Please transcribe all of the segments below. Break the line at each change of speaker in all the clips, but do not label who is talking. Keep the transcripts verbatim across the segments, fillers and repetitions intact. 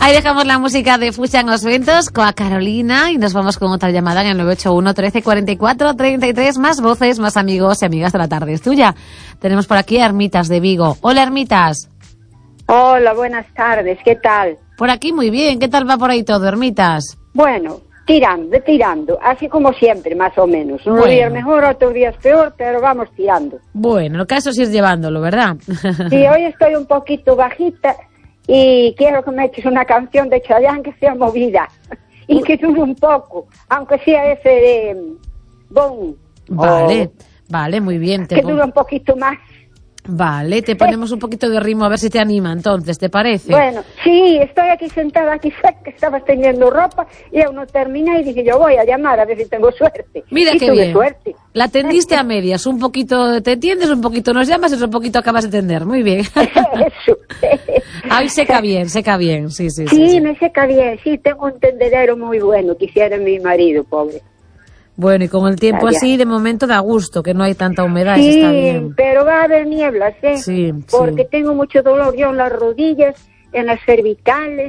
Ahí dejamos la música de Fuxan os Ventos coa Carolina y nos vamos con otra llamada en el nueve ocho uno, trece, cuarenta y cuatro, treinta y tres. Más voces, más amigos y amigas de la tarde es tuya. Tenemos por aquí a Hermitas de Vigo. Hola, Hermitas.
Hola, buenas tardes, ¿qué tal?
Por aquí muy bien, ¿qué tal va por ahí todo, Hermitas?
Bueno, tirando, tirando, así como siempre, más o menos. Unos
bueno.
días mejor, otros días peor, pero vamos tirando.
Bueno, el caso es ir llevándolo, ¿verdad?
Sí, hoy estoy un poquito bajita y quiero que me eches una canción de Chayanne que sea movida y que dure un poco, aunque sea ese de Bon.
Vale, o... vale, muy bien.
Te que dure un poquito más.
Vale, te ponemos un poquito de ritmo a ver si te anima entonces, ¿te parece?
Bueno, sí, estoy aquí sentada, aquí sé que estabas teniendo ropa y aún no terminé y dije yo voy a llamar a ver si tengo suerte.
Mira
y
qué
tuve
bien,
suerte.
La tendiste a medias, un poquito te entiendes, un poquito nos llamas y otro poquito acabas de entender, muy bien.
Eso.
Ay, seca bien, seca bien, sí, sí,
sí.
Sí,
sí, me seca bien, sí, tengo un tendedero muy bueno, quisiera mi marido, pobre.
Bueno, y con el tiempo Allá. así, de momento da gusto, que no hay tanta humedad,
sí,
está bien.
Pero va a haber nieblas, ¿eh?
Sí,
Porque
sí.
tengo mucho dolor yo en las rodillas, en las cervicales,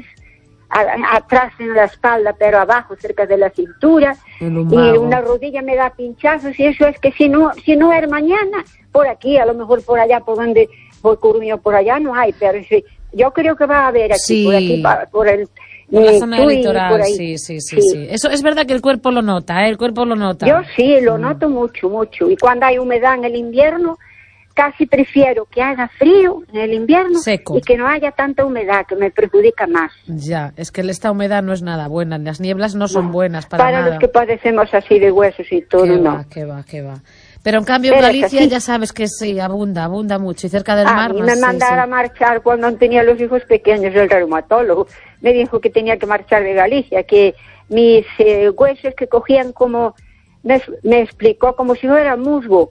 a, atrás en la espalda, pero abajo, cerca de la cintura. Y una rodilla me da pinchazos y eso es que si no, si no es mañana, por aquí, a lo mejor por allá, por donde, por Coruña, por allá no hay, pero sí, yo creo que va a haber aquí,
sí.
por aquí, por el...
Por la zona del litoral, sí, sí, sí, sí, sí. Eso es verdad que el cuerpo lo nota, ¿eh? El cuerpo lo nota.
Yo sí, lo
mm.
noto mucho, mucho. Y cuando hay humedad en el invierno, casi prefiero que haga frío en el invierno
Seco.
Y que no haya tanta humedad, que me perjudica más.
Ya, es que esta humedad no es nada buena, las nieblas no son no, buenas para,
para
nada.
Para los que padecemos así de huesos y todo,
qué
no.
Va, qué va, qué va. Pero en cambio en Galicia ya sabes que sí, abunda, abunda mucho. Y cerca del
a
mar
mí
más.
me mandaron
sí,
a marchar cuando tenía los hijos pequeños, el reumatólogo. Me dijo que tenía que marchar de Galicia, que mis eh, huesos que cogían como... Me, me explicó como si fuera musgo.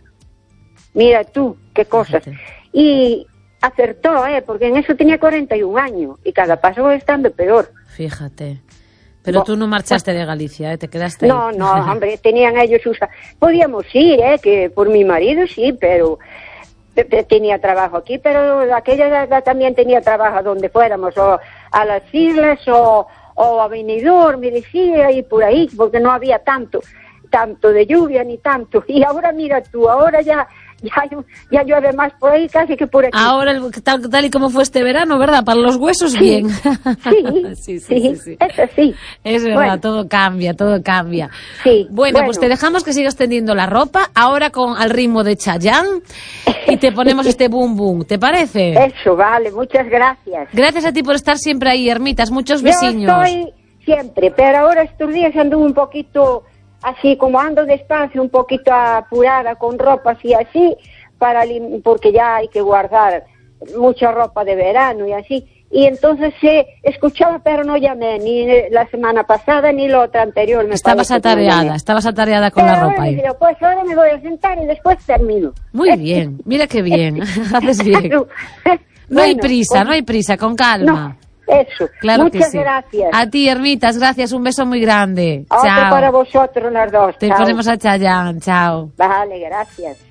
Mira tú, qué cosas. Fíjate. Y acertó, ¿eh? Porque en eso tenía cuarenta y un años y cada paso va estando peor.
Fíjate. Pero no, tú no marchaste de Galicia, ¿eh? Te quedaste ahí.
No, no, hombre, tenían ellos sus... Podíamos ir, ¿eh? Que por mi marido sí, pero tenía trabajo aquí, pero aquella edad también tenía trabajo donde fuéramos, o a las islas, o, o a Benidorm, me decía, y por ahí, porque no había tanto, tanto de lluvia ni tanto. Y ahora mira tú, ahora ya... Ya, ya llueve más por ahí casi que por aquí.
Ahora, tal, tal y como fue este verano, ¿verdad? Para los huesos,
sí,
bien.
Sí, sí, sí, sí, sí. Eso sí.
Es verdad, bueno. todo cambia, todo cambia.
Sí.
Bueno, bueno, pues te dejamos que sigas tendiendo la ropa, ahora con al ritmo de Chayanne, y te ponemos este boom boom, ¿te parece?
Eso, vale, muchas gracias.
Gracias a ti por estar siempre ahí, Hermitas, muchos vecinos.
Yo estoy siempre, pero ahora estos días ando un poquito... Así como ando despacio, un poquito apurada con ropa así, así, para porque ya hay que guardar mucha ropa de verano y así. Y entonces se eh, escuchaba, pero no llamé ni la semana pasada ni la otra anterior. Me
estabas atareada, no estabas atareada con
pero
la ropa ahí.
Dije, pues ahora me voy a sentar y después termino.
Muy bien, mira qué bien, haces bien. No bueno, hay prisa, pues, no hay prisa, con calma.
No. Eso,
claro
muchas
que sí.
gracias.
A ti, Hermitas, gracias, un beso muy grande.
Otro
chao.
para vosotros las dos.
Te
chao.
ponemos a Chayanne, chao.
Vale, gracias.